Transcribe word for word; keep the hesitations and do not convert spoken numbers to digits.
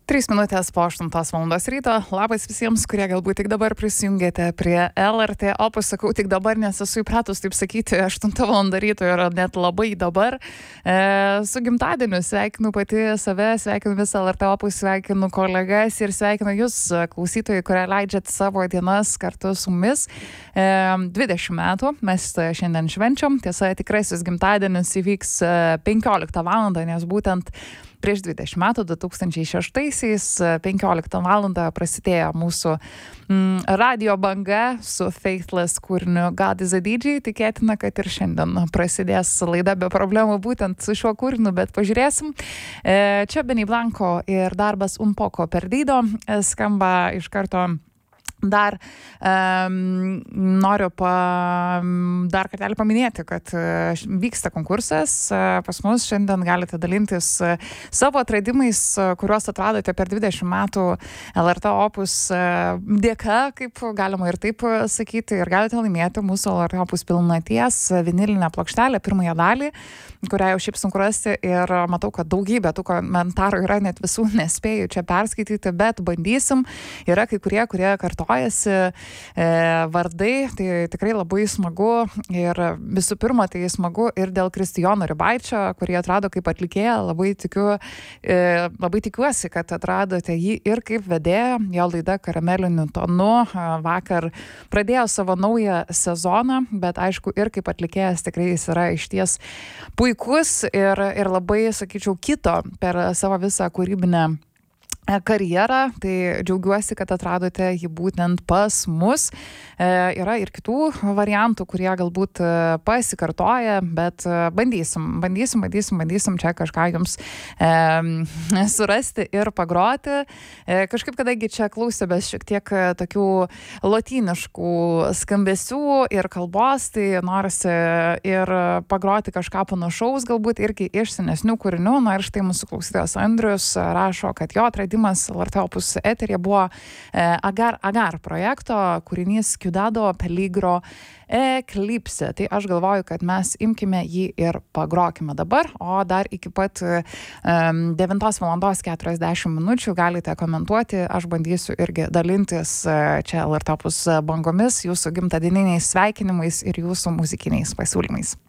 trys minutės po aštuntos valandos ryto. Labas visiems, kurie galbūt tik dabar prisijungėte prie L R T Opus. Sakau tik dabar, nes esu įpratus taip sakyti, aštunta valanda ryto yra net labai dabar. E, su gimtadieniu sveikinu pati save, sveikinu visą L R T Opus, sveikinu kolegas ir sveikinu jūs, klausytojai, kurie leidžiat savo dienas kartu su mumis. E, dvidešimt metų mes šiandien švenčiam. Tiesa, tikrasis gimtadienis įvyks penkioliktą valandą, nes būtent prieš dvidešimt metų, du tūkstančiai šeštaisiais, penkioliktą valandą prasidėjo mūsų mm, radio banga su Faithless kūriniu God is a D J. Tikėtina, kad ir šiandien prasidės laida be problemų būtent su šiuo kūriniu, bet pažiūrėsim. E, čia Benny Blanco ir darbas Un poco perdido skamba iš karto. Dar um, noriu pa, dar kartelį paminėti, kad uh, vyksta konkursas. Uh, pas mus šiandien galite dalintis uh, savo atradimais, uh, kuriuos atradote per dvidešimt metų L R T Opus uh, dėka, kaip galima ir taip uh, sakyti, ir galite laimėti mūsų L R T Opus pilnaties vinilinę plokštelę, pirmąją dalį, kurią jau šiaip sunku rasti, ir matau, kad daugybė tų komentarų yra, net visų nespėju čia perskaityti, bet bandysim. Yra kai kurie, kurie kartojasi e, vardai, tai tikrai labai smagu, ir visų pirma, tai smagu ir dėl Kristijono Ribaičio, kurį atrado kaip atlikėją. Labai tikiu, e, labai tikiuosi, kad atradote jį ir kaip vedėją. Jo laida Karameliniu tonu vakar pradėjo savo naują sezoną, bet aišku, ir kaip atlikėjas tikrai jis yra išties puikus ir, ir labai, sakyčiau, kito per savo visą kūrybinę karjerą. Tai džiaugiuosi, kad atradote jį būtent pas mus. E, yra ir kitų variantų, kurie galbūt pasikartoja, bet bandysim, bandysim, bandysim, bandysim čia kažką jums e, surasti ir pagroti. E, kažkaip, kadangi čia klausėmės šiek tiek tokių lotyniškų skambesių ir kalbos, tai norisi ir pagroti kažką panašaus, galbūt irgi iš senesnių kūrinių. Na ir štai mūsų klausytojas Andrius rašo, kad jo atradimas L R T Opus eteryje buvo e, Agar Agar projekto kūrinys Ciudado Peligro Eclipse. Tai aš galvoju, kad mes imkime jį ir pagrokime dabar, o dar iki pat um, devintos valandos keturiasdešimt minučių galite komentuoti. Aš bandysiu irgi dalintis uh, čia L R T Opus bangomis, jūsų gimtadieniniais sveikinimais ir jūsų muzikiniais pasiūlymais.